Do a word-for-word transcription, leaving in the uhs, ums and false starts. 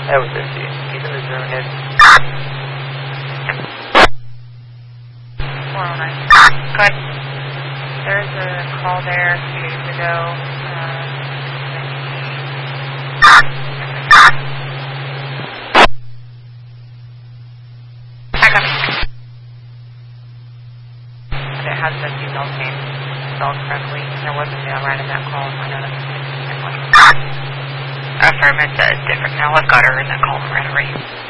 That was Issy. He's in the Zoonid. four oh nine. Good. There's a call there a few days ago. Uh, It has been detailed name spelled correctly. There wasn't a right in that call. I know that's a different one. Affirmative, it's different now. I've got her in that call right already.